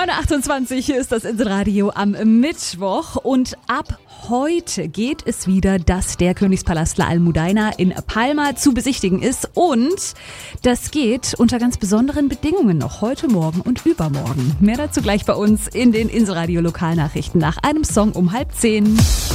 9.28 Uhr, hier ist das Inselradio am Mittwoch und ab heute geht es wieder, dass der Königspalast La Almudaina in Palma zu besichtigen ist und das geht unter ganz besonderen Bedingungen noch heute, morgen und übermorgen. Mehr dazu gleich bei uns in den Inselradio Lokalnachrichten nach einem Song um 9:30.